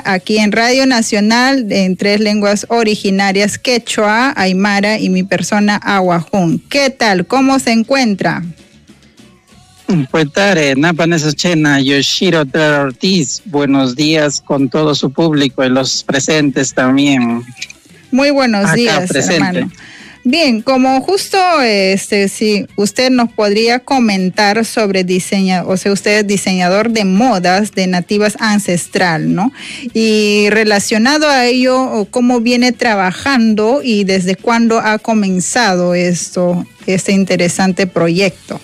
aquí en Radio Nacional en 3 lenguas originarias, quechua, aymara y mi persona, aguajún. ¿Qué tal? ¿Cómo se encuentra? Pues Napaneso Chena, Yoshiro Ortiz, buenos días con todo su público y los presentes también. Muy buenos Acá días, presente. hermano. Bien, como justo si usted nos podría comentar sobre usted es diseñador de modas de nativas ancestral, ¿no? Y relacionado a ello, ¿cómo viene trabajando y desde cuándo ha comenzado este interesante proyecto?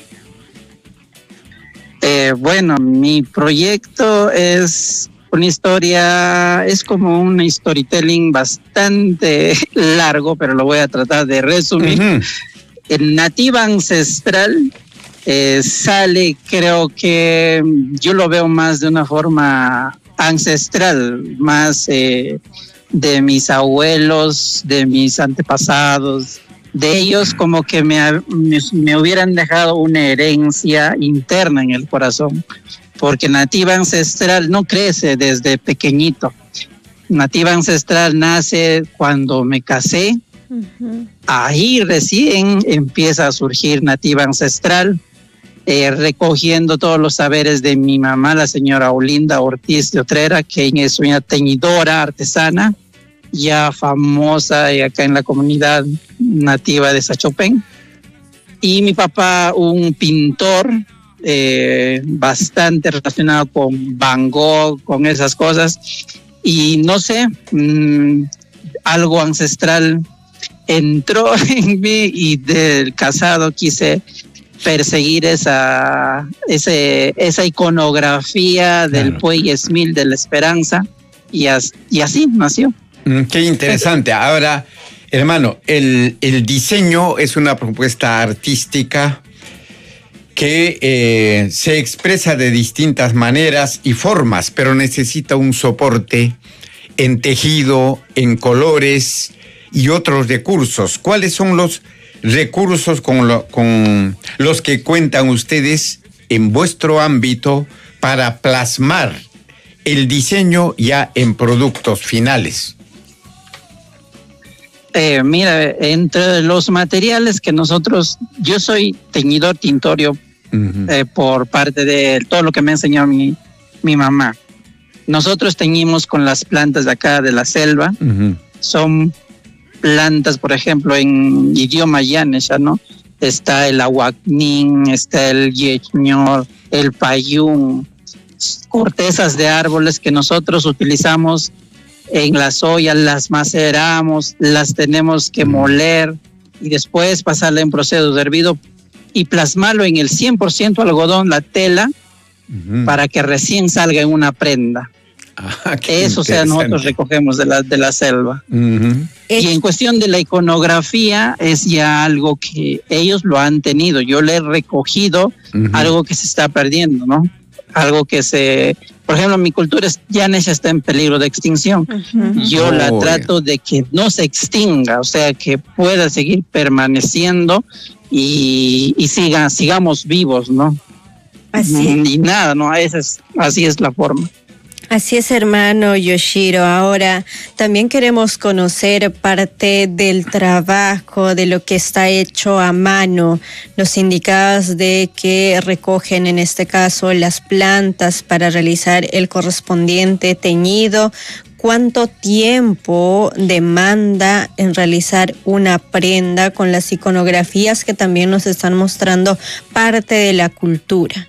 Bueno, mi proyecto es una historia, es como un storytelling bastante largo, pero lo voy a tratar de resumir. El Nativa Ancestral sale, creo que yo lo veo más de una forma ancestral, más de mis abuelos, de mis antepasados. De ellos como que me hubieran dejado una herencia interna en el corazón, porque Nativa Ancestral no crece desde pequeñito. Nativa Ancestral nace cuando me casé. Ahí recién empieza a surgir Nativa Ancestral, recogiendo todos los saberes de mi mamá, la señora Olinda Ortiz de Otrera, que es una teñidora artesana, ya famosa acá en la comunidad nativa de Sachopén. Y mi papá, un pintor bastante relacionado con Van Gogh, con esas cosas. Y no sé, algo ancestral entró en mí y del casado quise perseguir esa iconografía del Puey Esmil de la Esperanza y así nació. Qué interesante. Ahora, hermano, el diseño es una propuesta artística que se expresa de distintas maneras y formas, pero necesita un soporte en tejido, en colores y otros recursos. ¿Cuáles son los recursos con los que cuentan ustedes en vuestro ámbito para plasmar el diseño ya en productos finales? Mira, entre los materiales que yo soy teñidor tintorio por parte de todo lo que me ha enseñado mi mamá. Nosotros teñimos con las plantas de acá de la selva. Son plantas, por ejemplo, en idioma yanesha, ¿no? Está el aguacnín, está el yeñor, el payún, cortezas de árboles que nosotros utilizamos en las ollas, las maceramos, las tenemos que moler y después pasarla en proceso de hervido y plasmarlo en el 100% algodón, la tela, para que recién salga en una prenda. Eso, o sea, nosotros recogemos de la selva. Y en cuestión de la iconografía, es ya algo que ellos lo han tenido. Yo le he recogido algo que se está perdiendo, ¿no? Algo que por ejemplo, mi cultura yanesha está en peligro de extinción. Yo la trato de que no se extinga, o sea, que pueda seguir permaneciendo y sigamos vivos, ¿no? Y nada, ¿no? Así es la forma. Así es, hermano Yoshiro. Ahora también queremos conocer parte del trabajo, de lo que está hecho a mano. Nos indicabas de que recogen en este caso las plantas para realizar el correspondiente teñido. ¿Cuánto tiempo demanda en realizar una prenda con las iconografías que también nos están mostrando parte de la cultura?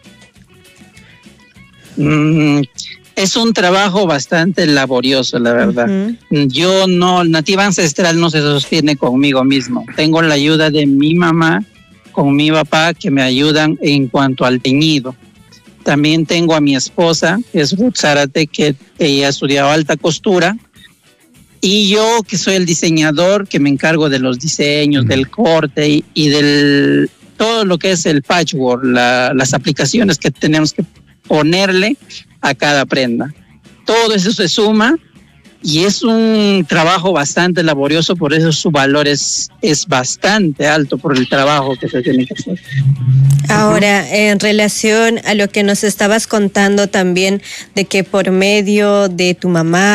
Es un trabajo bastante laborioso, la verdad. Nativa Ancestral no se sostiene conmigo mismo. Tengo la ayuda de mi mamá con mi papá que me ayudan en cuanto al teñido. También tengo a mi esposa, que es Ruth Zárate, que ella ha estudiado alta costura. Y yo, que soy el diseñador, que me encargo de los diseños, del corte y del todo lo que es el patchwork, las aplicaciones que tenemos que ponerle a cada prenda. Todo eso se suma y es un trabajo bastante laborioso, por eso su valor es bastante alto por el trabajo que se tiene que hacer. Ahora, en relación a lo que nos estabas contando también, de que por medio de tu mamá